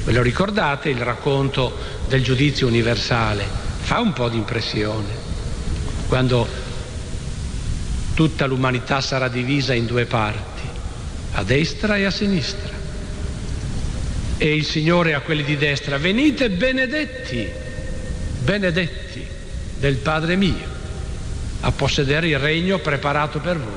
Ve lo ricordate il racconto del giudizio universale? Fa un po' di impressione, quando tutta l'umanità sarà divisa in due parti, a destra e a sinistra. E il Signore a quelli di destra: venite benedetti, benedetti del Padre mio, a possedere il regno preparato per voi.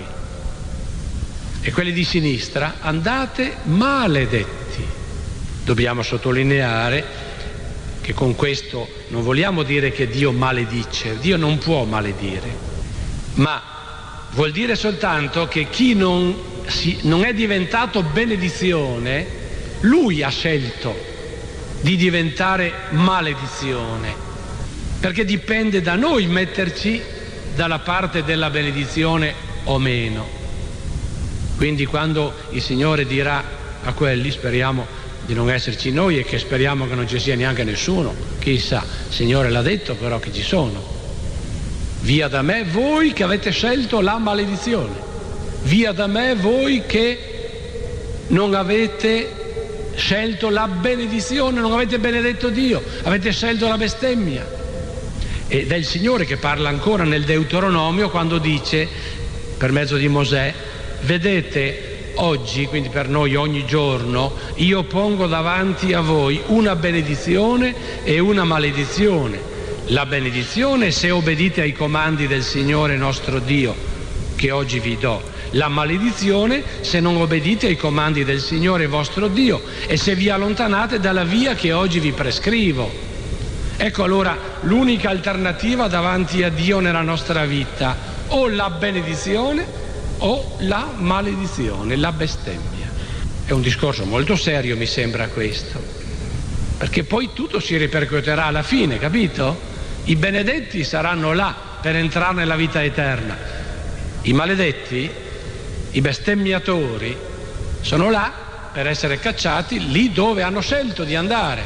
E quelli di sinistra: andate maledetti. Dobbiamo sottolineare che con questo non vogliamo dire che Dio maledice, Dio non può maledire, ma vuol dire soltanto che chi non è diventato benedizione, Lui ha scelto di diventare maledizione, perché dipende da noi metterci dalla parte della benedizione o meno. Quindi quando il Signore dirà a quelli, speriamo di non esserci noi e che speriamo che non ci sia neanche nessuno, chissà, il Signore l'ha detto però che ci sono: via da me voi che avete scelto la maledizione, via da me voi che non avete scelto la benedizione, non avete benedetto Dio, avete scelto la bestemmia. Ed è il Signore che parla ancora nel Deuteronomio quando dice, per mezzo di Mosè: vedete, oggi, quindi per noi ogni giorno, io pongo davanti a voi una benedizione e una maledizione. La benedizione se obbedite ai comandi del Signore nostro Dio, che oggi vi do. La maledizione se non obbedite ai comandi del Signore vostro Dio e se vi allontanate dalla via che oggi vi prescrivo. Ecco allora l'unica alternativa davanti a Dio nella nostra vita: o la benedizione o la maledizione, la bestemmia. È un discorso molto serio, mi sembra questo, perché poi tutto si ripercuoterà alla fine, capito? I benedetti saranno là per entrare nella vita eterna, i maledetti, i bestemmiatori, sono là per essere cacciati lì dove hanno scelto di andare.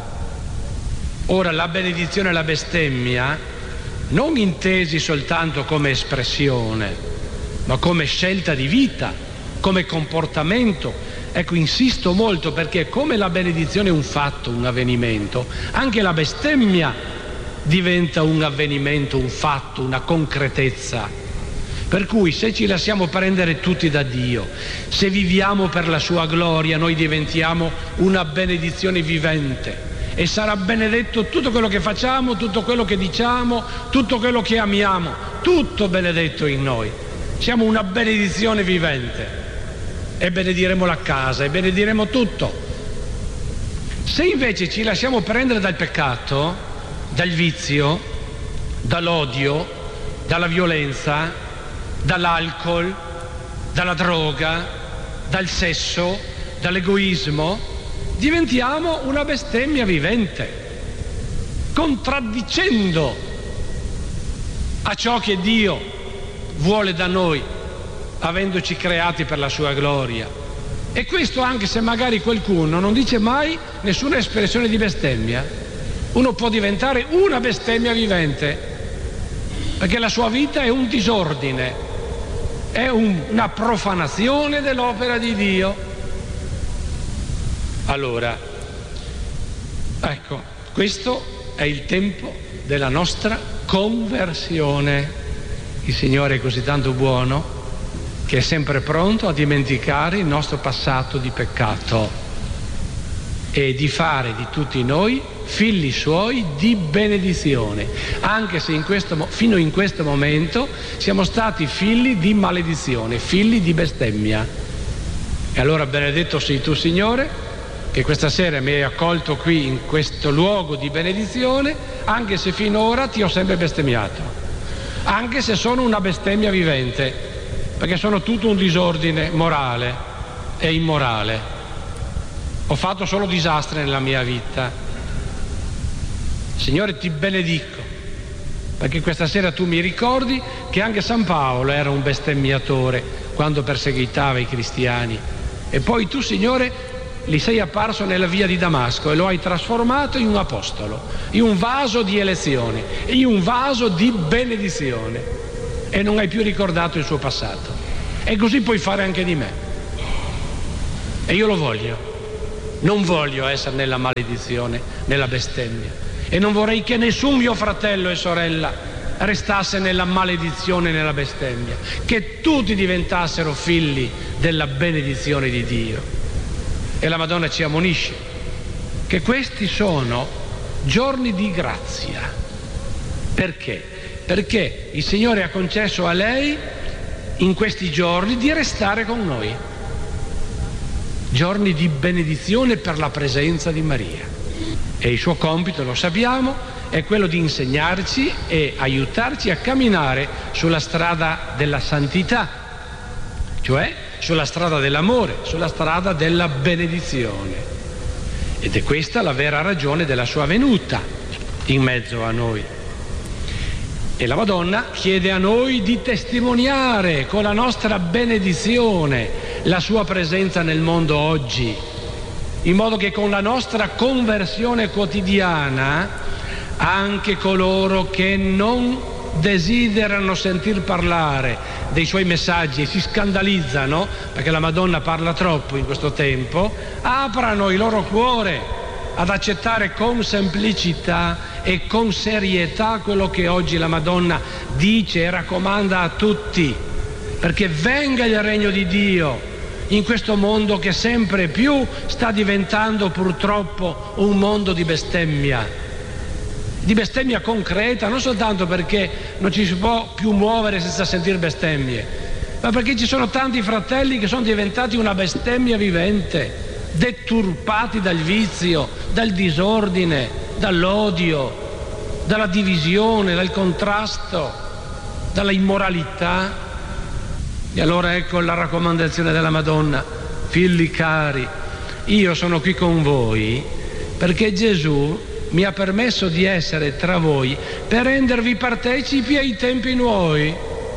Ora, la benedizione e la bestemmia non intesi soltanto come espressione, ma come scelta di vita, come comportamento. Ecco, insisto molto, perché come la benedizione è un fatto, un avvenimento, anche la bestemmia diventa un avvenimento, un fatto, una concretezza. Per cui se ci lasciamo prendere tutti da Dio, se viviamo per la sua gloria, noi diventiamo una benedizione vivente e sarà benedetto tutto quello che facciamo, tutto quello che diciamo, tutto quello che amiamo, tutto benedetto in noi. Siamo una benedizione vivente e benediremo la casa e benediremo tutto. Se invece ci lasciamo prendere dal peccato, dal vizio, dall'odio, dalla violenza, dall'alcol, dalla droga, dal sesso, dall'egoismo, diventiamo una bestemmia vivente, contraddicendo a ciò che Dio vuole da noi, avendoci creati per la sua gloria. E questo anche se magari qualcuno non dice mai nessuna espressione di bestemmia. Uno può diventare una bestemmia vivente, perché la sua vita è un disordine, è una profanazione dell'opera di Dio. Allora, ecco, questo è il tempo della nostra conversione. Il Signore è così tanto buono che è sempre pronto a dimenticare il nostro passato di peccato e di fare di tutti noi figli suoi di benedizione, anche se fino in questo momento siamo stati figli di maledizione, figli di bestemmia. E allora benedetto sei tu, Signore, che questa sera mi hai accolto qui in questo luogo di benedizione, anche se finora ti ho sempre bestemmiato, anche se sono una bestemmia vivente, perché sono tutto un disordine morale e immorale. Ho fatto solo disastri nella mia vita. Signore, ti benedico, perché questa sera tu mi ricordi che anche San Paolo era un bestemmiatore quando perseguitava i cristiani. E poi tu, Signore, gli sei apparso nella via di Damasco e lo hai trasformato in un apostolo, in un vaso di elezione, in un vaso di benedizione, e non hai più ricordato il suo passato. E così puoi fare anche di me. E io lo voglio. Non voglio essere nella maledizione, nella bestemmia, e non vorrei che nessun mio fratello e sorella restasse nella maledizione e nella bestemmia, che tutti diventassero figli della benedizione di Dio. E la Madonna ci ammonisce che questi sono giorni di grazia. Perché? Perché il Signore ha concesso a lei in questi giorni di restare con noi, giorni di benedizione per la presenza di Maria, e il suo compito, lo sappiamo, è quello di insegnarci e aiutarci a camminare sulla strada della santità, cioè sulla strada dell'amore, sulla strada della benedizione. Ed è questa la vera ragione della sua venuta in mezzo a noi. E la Madonna chiede a noi di testimoniare con la nostra benedizione la sua presenza nel mondo oggi, in modo che con la nostra conversione quotidiana anche coloro che non desiderano sentir parlare dei suoi messaggi e si scandalizzano perché la Madonna parla troppo in questo tempo, aprano il loro cuore ad accettare con semplicità e con serietà quello che oggi la Madonna dice e raccomanda a tutti, perché venga il regno di Dio in questo mondo che sempre più sta diventando purtroppo un mondo di bestemmia concreta, non soltanto perché non ci si può più muovere senza sentire bestemmie, ma perché ci sono tanti fratelli che sono diventati una bestemmia vivente, deturpati dal vizio, dal disordine, dall'odio, dalla divisione, dal contrasto, dalla immoralità. E allora ecco la raccomandazione della Madonna: figli cari, io sono qui con voi perché Gesù mi ha permesso di essere tra voi per rendervi partecipi ai tempi nuovi.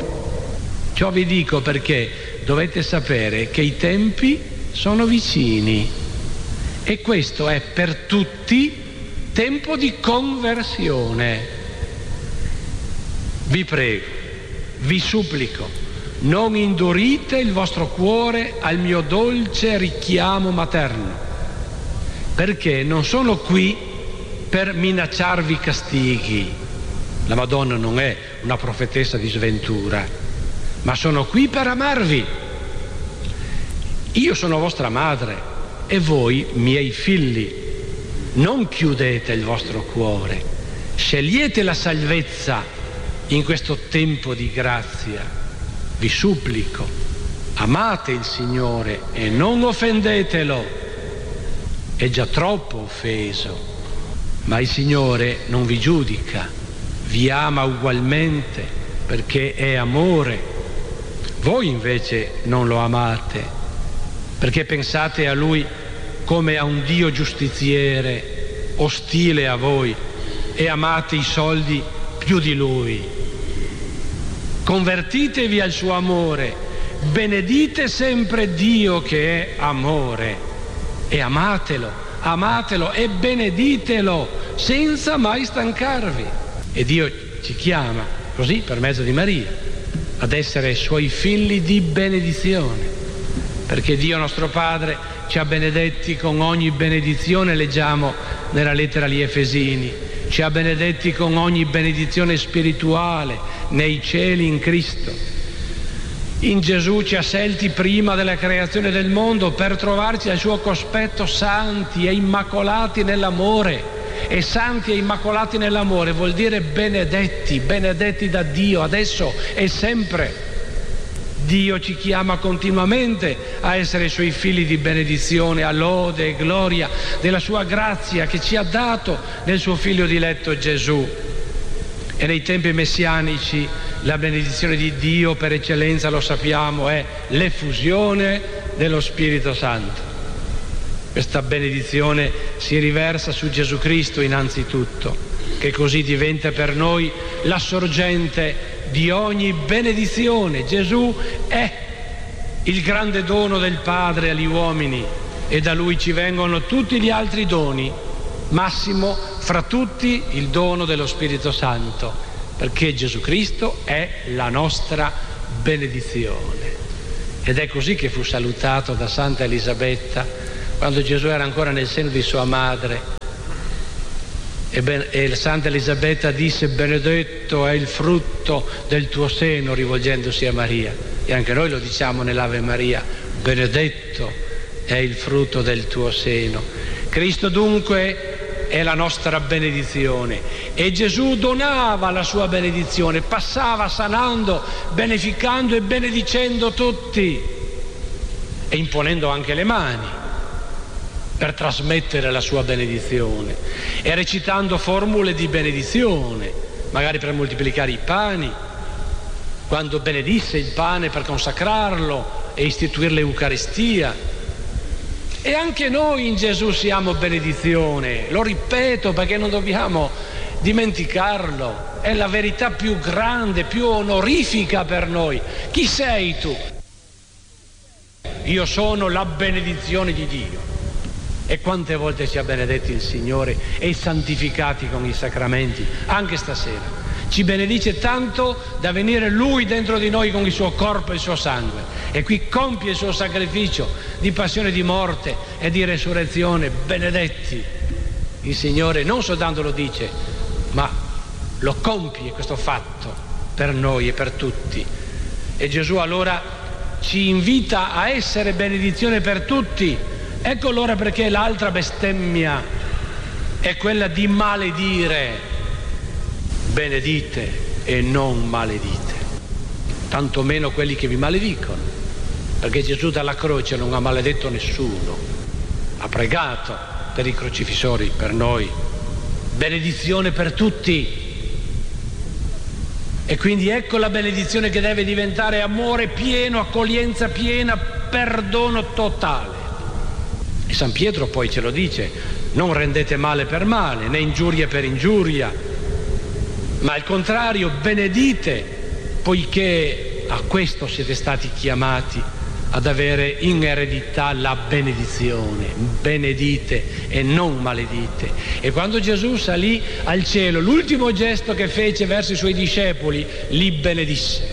Ciò vi dico perché dovete sapere che i tempi sono vicini, e questo è per tutti tempo di conversione. Vi prego, vi supplico, non indurite il vostro cuore al mio dolce richiamo materno, perché non sono qui per minacciarvi castighi. La Madonna non è una profetessa di sventura, ma sono qui per amarvi. Io sono vostra madre e voi miei figli. Non chiudete il vostro cuore, scegliete la salvezza in questo tempo di grazia. Vi supplico, amate il Signore e non offendetelo. È già troppo offeso, ma il Signore non vi giudica, vi ama ugualmente perché è amore. Voi invece non lo amate perché pensate a Lui come a un Dio giustiziere, ostile a voi, e amate i soldi più di Lui. Convertitevi al suo amore, benedite sempre Dio che è amore, e amatelo e beneditelo senza mai stancarvi. E Dio ci chiama così, per mezzo di Maria, ad essere suoi figli di benedizione, perché Dio nostro Padre ci ha benedetti con ogni benedizione, leggiamo nella lettera agli Efesini, ci ha benedetti con ogni benedizione spirituale nei cieli in Cristo. In Gesù ci ha scelti prima della creazione del mondo per trovarci al suo cospetto santi e immacolati nell'amore. E santi e immacolati nell'amore vuol dire benedetti, benedetti da Dio, adesso e sempre. Dio ci chiama continuamente a essere i suoi figli di benedizione, a lode e gloria della sua grazia che ci ha dato nel suo figlio diletto Gesù. E nei tempi messianici la benedizione di Dio per eccellenza, lo sappiamo, è l'effusione dello Spirito Santo. Questa benedizione si riversa su Gesù Cristo innanzitutto, che così diventa per noi la sorgente di ogni benedizione. Gesù è il grande dono del Padre agli uomini e da Lui ci vengono tutti gli altri doni, massimo fra tutti il dono dello Spirito Santo, perché Gesù Cristo è la nostra benedizione. Ed è così che fu salutato da Santa Elisabetta quando Gesù era ancora nel seno di sua madre, e Santa Elisabetta disse: benedetto è il frutto del tuo seno, rivolgendosi a Maria. E anche noi lo diciamo nell'Ave Maria: benedetto è il frutto del tuo seno. Cristo dunque è la nostra benedizione, e Gesù donava la sua benedizione, passava sanando, beneficando e benedicendo tutti, e imponendo anche le mani per trasmettere la sua benedizione, e recitando formule di benedizione, magari per moltiplicare i pani, quando benedisse il pane per consacrarlo e istituire l'Eucaristia. E anche noi in Gesù siamo benedizione, lo ripeto perché non dobbiamo dimenticarlo, è la verità più grande, più onorifica per noi. Chi sei tu? Io sono la benedizione di Dio. E quante volte ci ha benedetti il Signore e santificati con i sacramenti, anche stasera. Ci benedice tanto da venire Lui dentro di noi con il suo corpo e il suo sangue, e qui compie il suo sacrificio di passione, di morte e di resurrezione. Benedetti. Il Signore non soltanto lo dice, ma lo compie questo fatto per noi e per tutti. E Gesù allora ci invita a essere benedizione per tutti. Ecco allora perché l'altra bestemmia è quella di maledire. Benedite e non maledite, tantomeno quelli che vi maledicono, perché Gesù dalla croce non ha maledetto nessuno, ha pregato per i crocifissori, per noi, benedizione per tutti. E quindi ecco la benedizione che deve diventare amore pieno, accoglienza piena, perdono totale. E San Pietro poi ce lo dice: non rendete male per male, né ingiuria per ingiuria, ma al contrario benedite, poiché a questo siete stati chiamati, ad avere in eredità la benedizione. Benedite e non maledite. E quando Gesù salì al cielo, l'ultimo gesto che fece verso i suoi discepoli, li benedisse.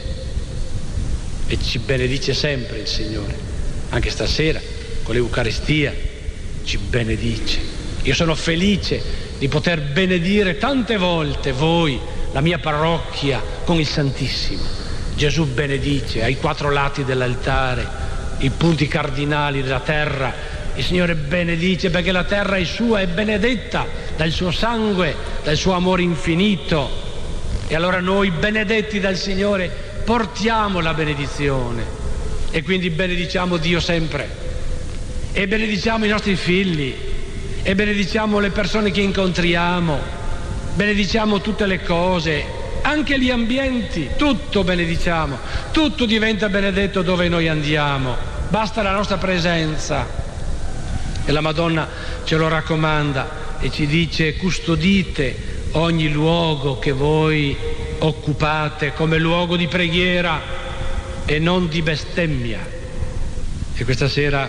E ci benedice sempre il Signore, anche stasera con l'Eucaristia ci benedice. Io sono felice di poter benedire tante volte voi, la mia parrocchia, con il Santissimo. Gesù benedice ai 4 lati dell'altare, i punti cardinali della terra. Il Signore benedice perché la terra è sua, è benedetta dal suo sangue, dal suo amore infinito. E allora noi, benedetti dal Signore, portiamo la benedizione, e quindi benediciamo Dio sempre, e benediciamo i nostri figli, e benediciamo le persone che incontriamo, benediciamo tutte le cose, anche gli ambienti, tutto benediciamo, tutto diventa benedetto dove noi andiamo, basta la nostra presenza. E la Madonna ce lo raccomanda e ci dice: custodite ogni luogo che voi occupate come luogo di preghiera e non di bestemmia. E questa sera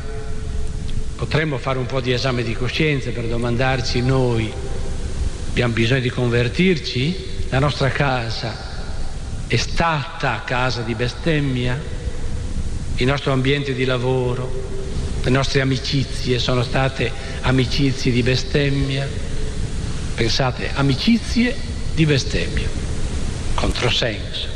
potremmo fare un po' di esame di coscienza per domandarci: noi abbiamo bisogno di convertirci? La nostra casa è stata casa di bestemmia? Il nostro ambiente di lavoro, le nostre amicizie sono state amicizie di bestemmia? Pensate, amicizie di bestemmia, controsenso.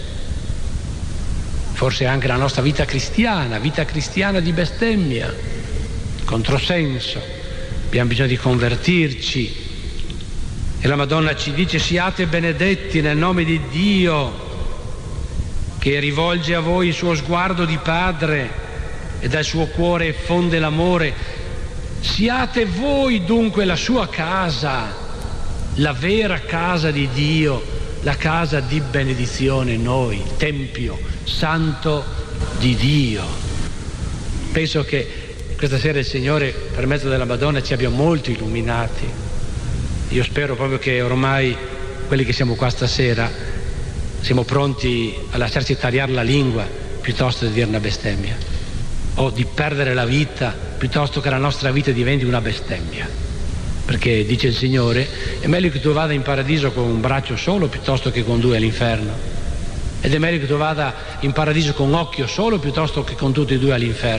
Forse anche la nostra vita cristiana di bestemmia, controsenso. Abbiamo bisogno di convertirci. E la Madonna ci dice: siate benedetti nel nome di Dio, che rivolge a voi il suo sguardo di padre e dal suo cuore fonde l'amore. Siate voi dunque la sua casa, la vera casa di Dio, la casa di benedizione, noi, tempio santo di Dio. Penso che questa sera il Signore, per mezzo della Madonna, ci abbia molto illuminati. Io spero proprio che ormai quelli che siamo qua stasera siamo pronti a lasciarci tagliare la lingua piuttosto di dire una bestemmia, o di perdere la vita piuttosto che la nostra vita diventi una bestemmia. Perché dice il Signore: è meglio che tu vada in paradiso con un braccio solo piuttosto che con 2 all'inferno, ed è meglio che tu vada in paradiso con un occhio solo piuttosto che con tutti e 2 all'inferno.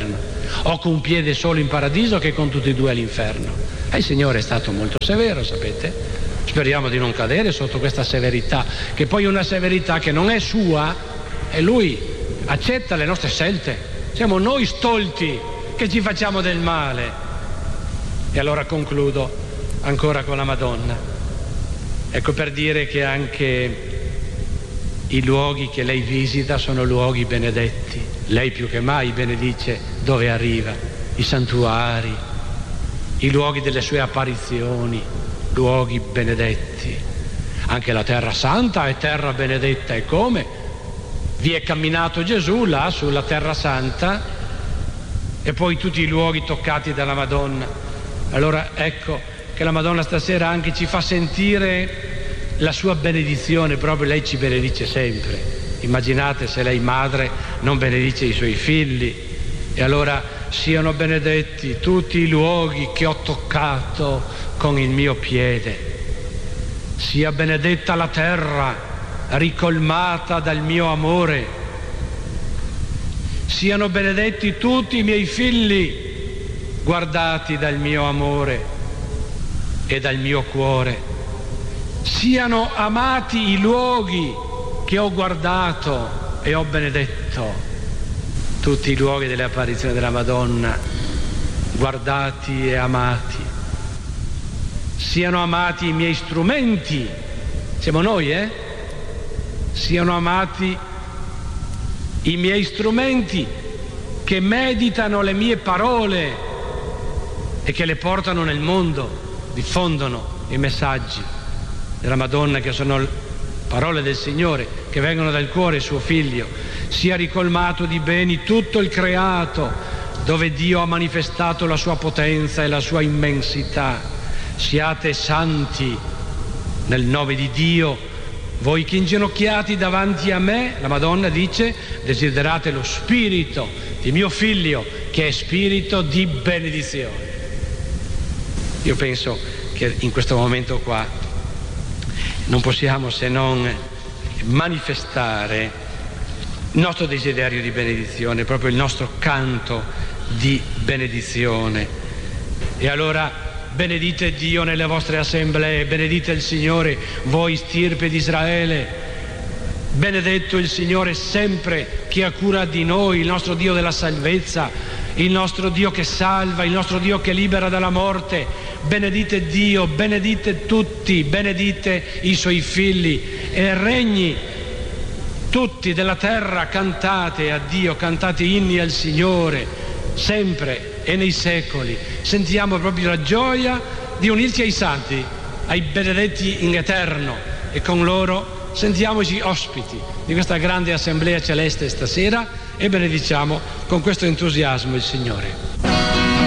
o con un piede solo in paradiso che con tutti e due all'inferno. E il Signore è stato molto severo, sapete? Speriamo di non cadere sotto questa severità, che poi è una severità che non è sua, e Lui accetta le nostre scelte. Siamo noi stolti che ci facciamo del male. E allora concludo ancora con la Madonna. Ecco, per dire che anche i luoghi che lei visita sono luoghi benedetti. Lei più che mai benedice dove arriva, i santuari, i luoghi delle sue apparizioni, luoghi benedetti. Anche la terra santa è terra benedetta, e come? Vi è camminato Gesù là sulla terra santa, e poi tutti i luoghi toccati dalla Madonna. Allora ecco che la Madonna stasera anche ci fa sentire la sua benedizione, proprio lei ci benedice sempre. Immaginate se lei madre non benedice i suoi figli. E allora siano benedetti tutti i luoghi che ho toccato con il mio piede, sia benedetta la terra ricolmata dal mio amore, siano benedetti tutti i miei figli guardati dal mio amore e dal mio cuore, siano amati i luoghi che ho guardato e ho benedetto, tutti i luoghi delle apparizioni della Madonna guardati e amati, siano amati i miei strumenti, siamo noi, siano amati i miei strumenti che meditano le mie parole e che le portano nel mondo, diffondono i messaggi della Madonna, che sono parole del Signore, che vengono dal cuore suo Figlio. Sia ricolmato di beni tutto il creato, dove Dio ha manifestato la sua potenza e la sua immensità. Siate santi nel nome di Dio, voi che inginocchiati davanti a me, la Madonna dice, desiderate lo spirito di mio Figlio, che è spirito di benedizione. Io penso che in questo momento qua non possiamo se non manifestare il nostro desiderio di benedizione, proprio il nostro canto di benedizione. E allora benedite Dio nelle vostre assemblee, benedite il Signore, voi stirpe di Israele, benedetto il Signore sempre che ha cura di noi, il nostro Dio della salvezza, il nostro Dio che salva, il nostro Dio che libera dalla morte. Benedite Dio, benedite tutti, benedite i suoi figli, e regni tutti della terra, cantate a Dio, cantate inni al Signore sempre e nei secoli. Sentiamo proprio la gioia di unirci ai santi, ai benedetti in eterno, e con loro sentiamoci ospiti di questa grande assemblea celeste stasera, e benediciamo con questo entusiasmo il Signore.